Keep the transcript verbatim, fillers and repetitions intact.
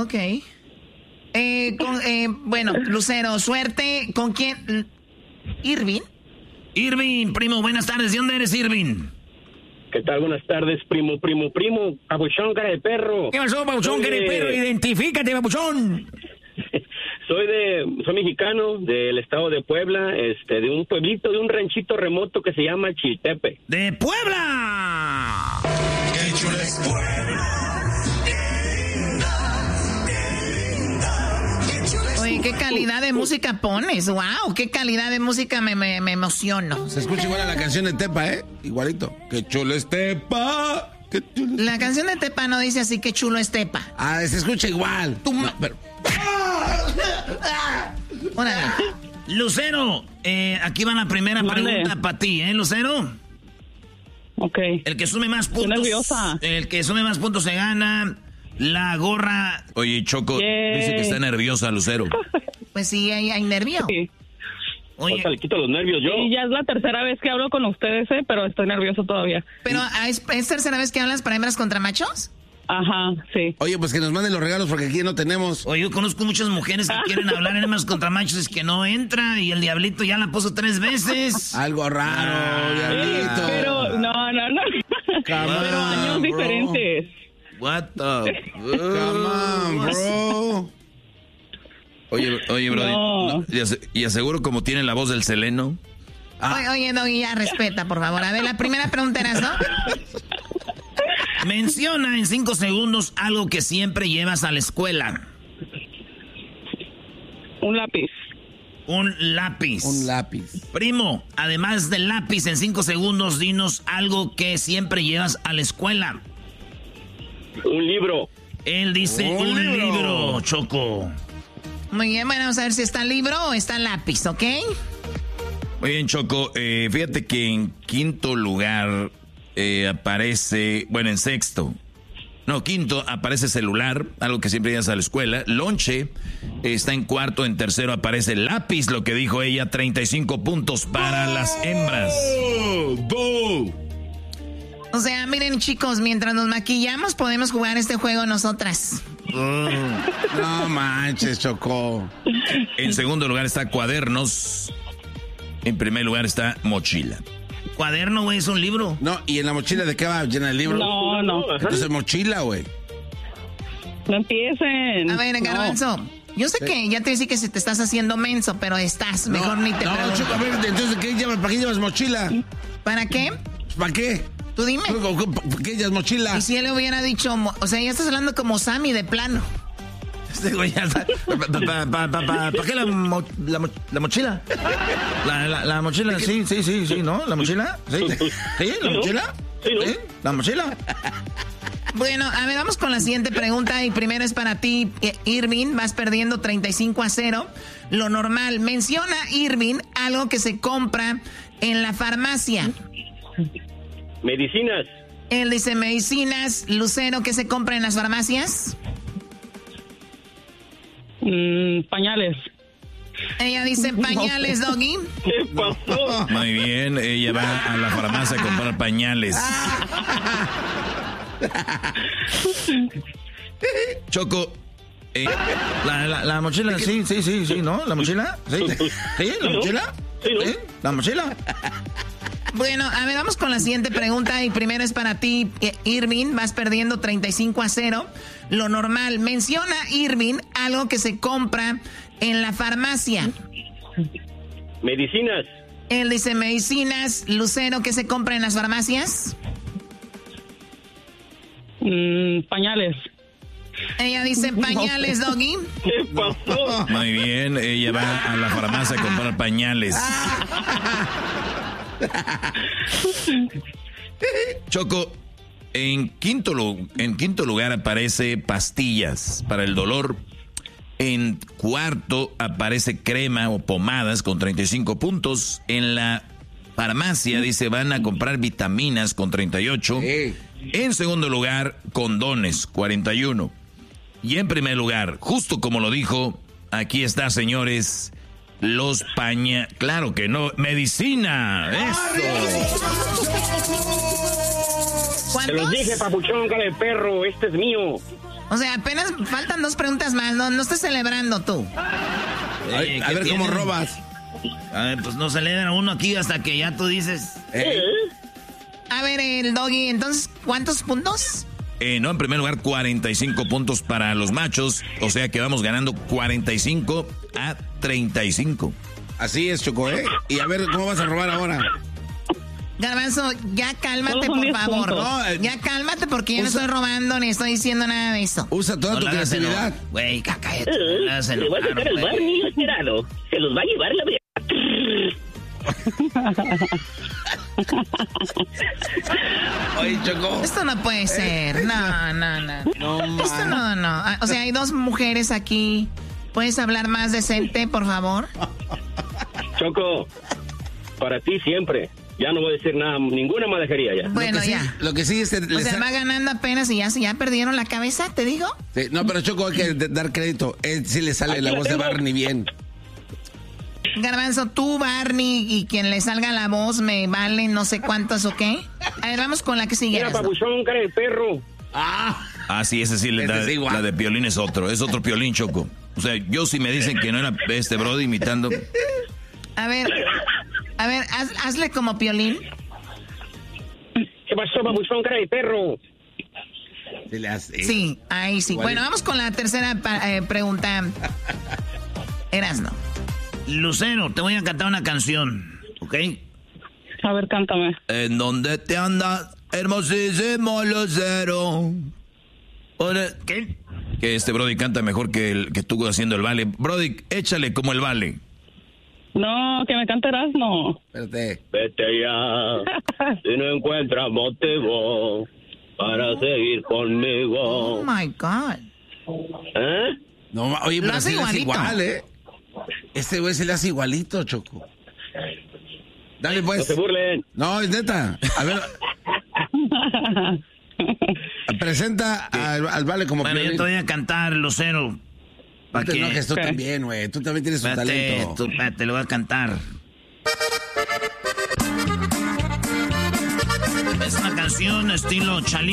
Ok. Eh, con, eh, bueno, Lucero, suerte. ¿Con quién? ¿Irving? Irving, primo, buenas tardes. ¿De dónde eres, Irving? ¿Qué tal? Buenas tardes, primo, primo, primo. Papuchón, cara de perro. ¿Qué pasó, Papuchón, cara de perro? Identifícate, Papuchón. Soy de, soy mexicano, del estado de Puebla, este, de un pueblito, de un ranchito remoto que se llama Chiltepe. ¡De Puebla! ¡Qué chulo es Puebla! Oye, qué calidad de música pones. Wow, qué calidad de música, me, me, me emociono. Se escucha igual a la canción de Tepa, ¿eh? Igualito. ¡Qué chulo es Tepa! ¡Qué chulo es... La canción de Tepa no dice así, qué chulo es Tepa. Ah, se escucha igual. Tú, no, pero... Órale. Lucero, eh, aquí va la primera Mande. pregunta para ti, ¿eh, Lucero? Ok. El que sume más puntos. Estoy nerviosa. El que sume más puntos se gana la gorra. Oye, Choco, Yay. dice que está nerviosa, Lucero. Pues sí, hay, hay nervio. Sí. Oye, Ahorita le quito los nervios yo. Y ya es la tercera vez que hablo con ustedes, ¿eh? Pero estoy nervioso todavía. Pero ¿es, ¿es tercera vez que hablas para hembras contra machos? Ajá, sí. Oye, pues que nos manden los regalos porque aquí no tenemos. oye, yo conozco muchas mujeres que quieren hablar en más contra machos, es que no entra y el diablito ya la puso tres veces. Algo raro, Ah, diablito. Pero, no, no, no. Come on, Pero años bro. diferentes. What the... Come on, bro. Oye, oye, bro, No. y, ase- y aseguro como tiene la voz del Seleno. Oye, oye, Doggy, ya respeta, por favor. A ver, la primera pregunta era, ¿no? Menciona en cinco segundos algo que siempre llevas a la escuela. Un lápiz. Un lápiz. Un lápiz. Primo, además del lápiz, en cinco segundos, dinos algo que siempre llevas a la escuela. Un libro. Él dice Un un libro. libro. Choco. Muy bien, bueno, vamos a ver si está el libro o está el lápiz, ¿ok? Muy bien, Choco. Eh, fíjate que en quinto lugar eh, aparece, bueno, en sexto, no, quinto aparece celular, algo que siempre llevas a la escuela. Lonche eh, está en cuarto, en tercero aparece lápiz, lo que dijo ella, treinta y cinco puntos para las hembras. O sea, miren, chicos, mientras nos maquillamos podemos jugar este juego nosotras. No manches, Chocó. En segundo lugar está cuadernos. En primer lugar está mochila. Cuaderno, güey, es un libro. No, ¿y en la mochila de qué va llena el libro? No, no. Entonces mochila, güey. No empiecen. A ver, Garbanzo, yo sé que ya te decía que se te estás haciendo menso, pero estás, mejor no, ni te no, pregunto. Choco, a ver, entonces, ¿qué llevas? ¿Para qué llevas mochila? ¿Para qué? ¿Para qué? Tú dime. ¿Para qué llevas mochila? Y si él le hubiera dicho, mo- o sea, ya estás hablando como Sammy de plano. Este güey ya está. ¿Para pa, pa, pa, pa qué la, mo- la, mo- la mochila? La, la, la mochila, sí, sí, sí, sí, ¿no? ¿La mochila? ¿Sí? ¿Sí? ¿La mochila? Sí, ¿no? ¿Sí? ¿La mochila? Bueno, a ver, vamos con la siguiente pregunta y primero es para ti, eh, Irving, vas perdiendo treinta y cinco a cero. Lo normal, menciona, Irving, algo que se compra en la farmacia. Medicinas. Él dice medicinas. Lucero, ¿qué se compra en las farmacias? Mm, pañales. Ella dice pañales, Doggy. ¿Qué pasó? Muy bien, ella va a la farmacia a comprar pañales. Choco, eh, la, la, la mochila, sí, sí, sí, sí, ¿no? ¿La mochila? ¿Sí? ¿Sí? ¿La mochila? Sí, ¿no? ¿Sí? ¿La mochila? Bueno, a ver, vamos con la siguiente pregunta y primero es para ti, eh, Irving, vas perdiendo treinta y cinco a cero. Lo normal, menciona, Irving, algo que se compra en la farmacia. Medicinas. Él dice medicinas. Lucero, ¿qué se compra en las farmacias? Mm, pañales. Ella dice pañales, Doggy. ¿Qué pasó? Muy bien, ella va a la farmacia a comprar pañales. Choco, en quinto, lu- en quinto lugar aparece pastillas para el dolor. En cuarto aparece crema o pomadas con treinta y cinco puntos. En la farmacia dice van a comprar vitaminas con treinta y ocho. Sí. En segundo lugar, condones, cuarenta y uno. Y en primer lugar, justo como lo dijo, aquí está, señores, los paña... Claro que no, medicina. Eso. Te los dije, papuchón, cara de perro. Este es mío. O sea, apenas faltan dos preguntas más. No, no estés celebrando tú. Ay, a ver tiene? cómo robas. A ver, pues no celebra uno aquí hasta que ya tú dices. Eh. A ver, el Doggy, entonces, ¿cuántos puntos? Eh, no, en primer lugar, cuarenta y cinco puntos para los machos. O sea que vamos ganando cuarenta y cinco a treinta y cinco. Así es, Choco, ¿eh? Y a ver, ¿cómo vas a robar ahora? Garbanzo, ya cálmate, Todos son por diez favor. puntos. No, eh, Ya cálmate porque yo no usa- estoy robando ni estoy diciendo nada de eso. Usa toda No tu la hagas creatividad. enojar. Güey, cállate. Eh, No la hagas Le va a enojar, sacar el güey. Barney esperado. Se los va a llevar la vida. Oye, Choco. Esto no puede ser. No, no, no. No, Esto man. no, no. Ah, O sea, hay dos mujeres aquí. ¿Puedes hablar más decente, por favor? Choco, para ti siempre. Ya no voy a decir nada, ninguna malejería ya. Bueno, lo que sí, ya. Lo que sí es... O les sea, ha- va ganando apenas y ya, ya perdieron la cabeza, ¿te digo? Sí, no, pero Choco, hay que de- dar crédito. Él sí le sale Aquí la la voz de tengo. Barney bien. Garbanzo, tú, Barney, y quien le salga la voz me vale no sé cuántos, ¿ok? A ver, vamos con la que sigue. Mira, Erasmo. papuchón, cara de perro. Ah, Ah, sí, ese sí le Ese da. es igual. La de Piolín es otro. Es otro Piolín, Choco. O sea, yo si me dicen que no era este Brody imitando. A ver, a ver, haz- hazle como Piolín. ¿Qué pasó, papuchón, cara de perro? se le hace. Sí, ahí sí. Igualito. Bueno, vamos con la tercera pa- eh, pregunta. Erasno. Lucero, te voy a cantar una canción, ¿ok? A ver, cántame. ¿En dónde te andas, hermosísimo Lucero? Ore- ¿Qué? Que este Brody canta mejor que, el, que tú haciendo el vale. Brody, échale como el vale. No, que me cantarás, no. Espérate. Vete ya. Si no encuentras motivo para seguir conmigo. Oh my God. ¿Eh? No, oye, Lo pero hace sí le hace igualito. igual, ¿eh? Este güey se le hace igualito, Choco. Dale, No pues. se burlen. No, es neta. A ver. Presenta al, al Vale como Bueno, yo Piolín. te voy a cantar, Lucero. No ¿Para te qué? enojes tú Ok. también, güey. Tú también tienes un Espérate, talento. tú, espérate, lo voy a cantar. Es una canción estilo Chalí.